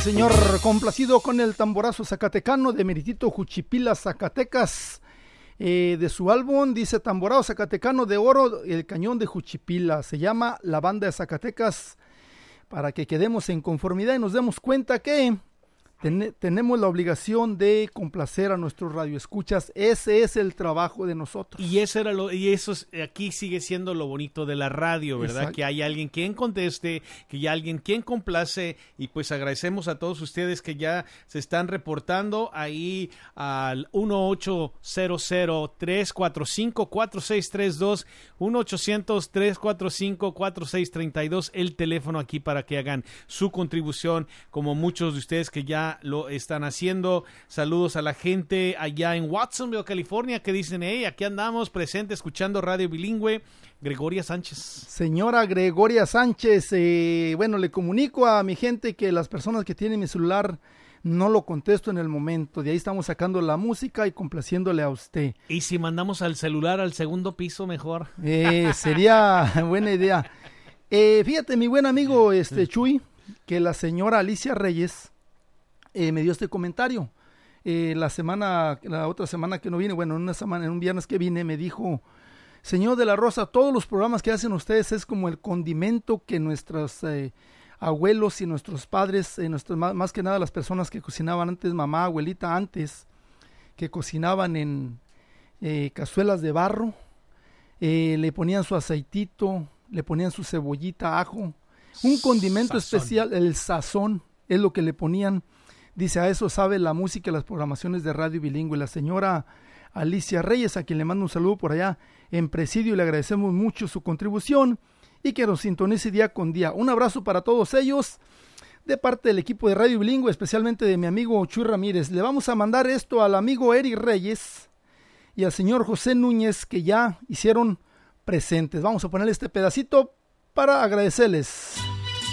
señor, complacido con el tamborazo zacatecano de Meritito Juchipila, Zacatecas, de su álbum, dice Tamborado Zacatecano de Oro, el Cañón de Juchipila, se llama La Banda de Zacatecas, para que quedemos en conformidad y nos demos cuenta que tenemos la obligación de complacer a nuestros radioescuchas. Ese es el trabajo de nosotros. Y eso es, aquí sigue siendo lo bonito de la radio, ¿verdad? Exacto. Que hay alguien quien conteste, que hay alguien quien complace, y pues agradecemos a todos ustedes que ya se están reportando ahí al 1-800-345-4632, 1-800-345-4632, el teléfono aquí para que hagan su contribución, como muchos de ustedes que ya lo están haciendo. Saludos a la gente allá en Watsonville, California, que dicen, hey, aquí andamos presente escuchando Radio Bilingüe. Gregoria Sánchez. Señora Gregoria Sánchez, bueno, le comunico a mi gente que las personas que tienen mi celular no lo contesto en el momento, de ahí estamos sacando la música y complaciéndole a usted. ¿Y si mandamos al celular al segundo piso mejor? Sería buena idea. Fíjate, mi buen amigo Chuy, que la señora Alicia Reyes me dio este comentario. La otra semana que no vine, bueno, en un viernes que vine, me dijo: señor de la Rosa, todos los programas que hacen ustedes es como el condimento que nuestros abuelos y nuestros padres, más que nada las personas que cocinaban antes, mamá, abuelita antes, que cocinaban en cazuelas de barro, le ponían su aceitito, le ponían su cebollita, ajo, un condimento especial, el sazón es lo que le ponían. Dice, a eso sabe la música y las programaciones de Radio Bilingüe. La señora Alicia Reyes, a quien le mando un saludo por allá en Presidio, y le agradecemos mucho su contribución y que nos sintonice día con día. Un abrazo para todos ellos de parte del equipo de Radio Bilingüe, especialmente de mi amigo Chuy Ramírez. Le vamos a mandar esto al amigo Eric Reyes y al señor José Núñez, que ya hicieron presentes. Vamos a ponerle este pedacito para agradecerles.